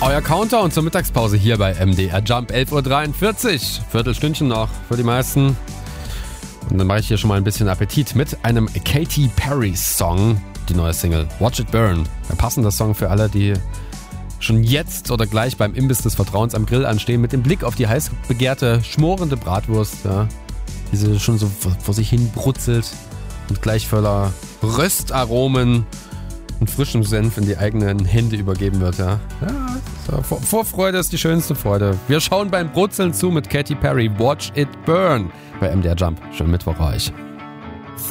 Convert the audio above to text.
Euer Countdown zur Mittagspause hier bei MDR Jump, 11.43 Uhr. Viertelstündchen noch für die meisten. Und dann mache ich hier schon mal ein bisschen Appetit mit einem Katy Perry Song, die neue Single Watch It Burn. Ein passender Song für alle, die schon jetzt oder gleich beim Imbiss des Vertrauens am Grill anstehen, mit dem Blick auf die heiß begehrte, schmorende Bratwurst, ja, die so schon so vor sich hin brutzelt und gleich voller Röstaromen und frischem Senf in die eigenen Hände übergeben wird. Ja. Vorfreude ist die schönste Freude. Wir schauen beim Brutzeln zu mit Katy Perry, Watch It Burn bei MDR Jump. Schönen Mittwoch euch.